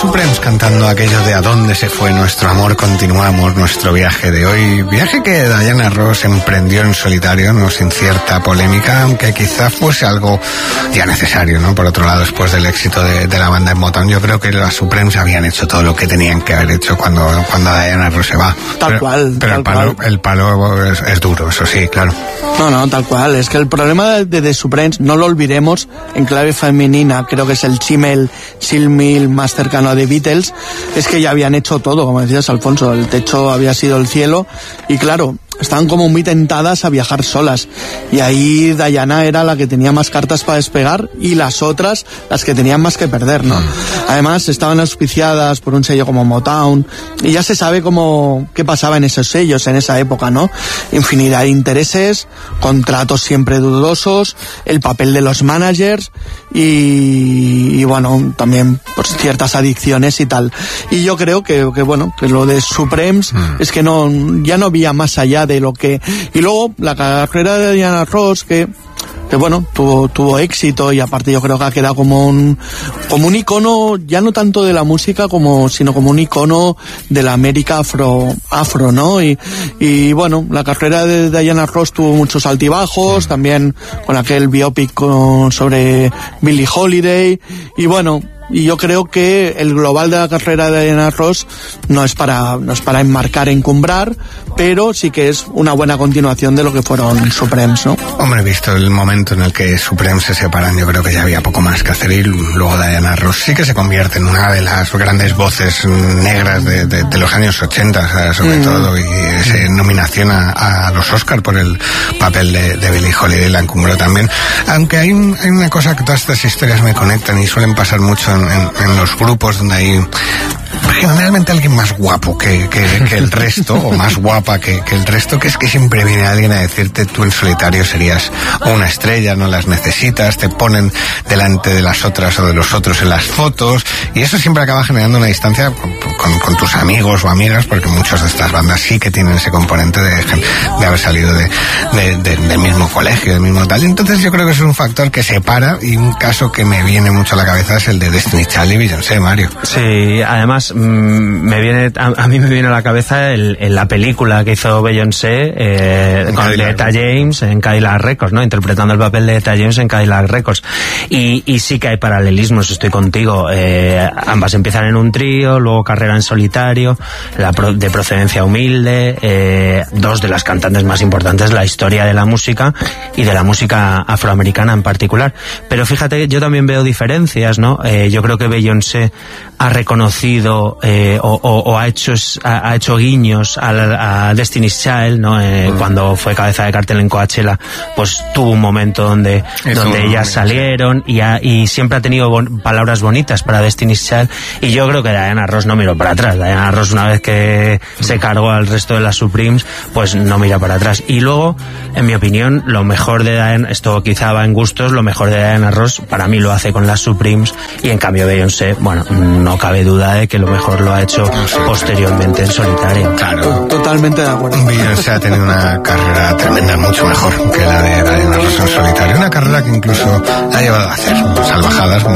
Supremes cantando aquello de ¿a dónde se fue nuestro amor? Continuamos nuestro viaje de hoy. Viaje que Diana Ross emprendió en solitario, no sin cierta polémica, aunque quizá fuese algo ya necesario, ¿no? Por otro lado, después del éxito de la banda en Motown, yo creo que las Supremes habían hecho todo lo que tenían que haber hecho cuando Diana Ross se va. Tal cual. Pero el palo es duro, eso sí, claro. No, tal cual. Es que el problema de The Supremes, no lo olvidemos, en clave femenina, creo que es el símil más cercano a The Beatles, es que ya habían hecho todo, como decías, Alfonso, el techo había sido el cielo, y claro, estaban como muy tentadas a viajar solas, y ahí Diana era la que tenía más cartas para despegar y las otras las que tenían más que perder, ¿no? Además estaban auspiciadas por un sello como Motown, y ya se sabe qué pasaba en esos sellos en esa época, ¿no? Infinidad de intereses, contratos siempre dudosos, el papel de los managers y bueno, también pues ciertas adicciones y tal. Y yo creo que lo de Supremes es que ya no había más allá de lo que... Y luego la carrera de Diana Ross, que bueno, tuvo éxito, y aparte yo creo que ha quedado como un icono, ya no tanto de la música sino como un icono de la América afro, ¿no? Y bueno, la carrera de Diana Ross tuvo muchos altibajos, también con aquel biopic sobre Billie Holiday, y bueno, y yo creo que el global de la carrera de Diana Ross no es para enmarcar, encumbrar, pero sí que es una buena continuación de lo que fueron Supremes, ¿no? Hombre, visto el momento en el que Supremes se separan, yo creo que ya había poco más que hacer, y luego Diana Ross sí que se convierte en una de las grandes voces negras de los años 80, sobre todo, y esa nominación a los Oscar por el papel de Billie Holiday la encumbró también. Aunque hay una cosa que todas estas historias me conectan y suelen pasar mucho en los grupos donde hay generalmente alguien más guapo que el resto, o más guapa que el resto, que es que siempre viene alguien a decirte: tú en solitario serías una estrella, no las necesitas, te ponen delante de las otras o de los otros en las fotos, y eso siempre acaba generando una distancia con tus amigos o amigas, porque muchas de estas bandas sí que tienen ese componente de haber salido del mismo colegio, del mismo tal. Entonces yo creo que es un factor que separa, y un caso que me viene mucho a la cabeza es el de Destiny Child y Beyoncé, Mario. Sí, además a mí me viene a la cabeza la película que hizo Beyoncé con Etta James en Cadillac Records, ¿no? Interpretando el papel de Etta James en Cadillac Records, y sí que hay paralelismos, estoy contigo. Ambas empiezan en un trío, luego carrera en solitario, de procedencia humilde, dos de las cantantes más importantes de la historia de la música y de la música afroamericana en particular. Pero fíjate, yo también veo diferencias, ¿no? Yo creo que Beyoncé ha reconocido o ha hecho guiños a Destiny's Child, ¿no? Cuando fue cabeza de cartel en Coachella, pues tuvo un momento donde ellas salieron, y siempre ha tenido palabras bonitas para Destiny's Child, y yo creo que Diana Ross no miró para atrás. Diana Ross, una vez que se cargó al resto de las Supremes, pues no mira para atrás. Y luego, en mi opinión, lo mejor de Diana, esto quizá va en gustos, lo mejor de Diana Ross para mí lo hace con las Supremes, y en cambio Beyoncé, bueno, no cabe duda de que lo mejor lo ha hecho posteriormente en solitario. Claro, totalmente de acuerdo. Beyoncé ha tenido una carrera tremenda, mucho mejor que la de Diana Ross en solitario, una carrera que incluso ha llevado a hacer salvajadas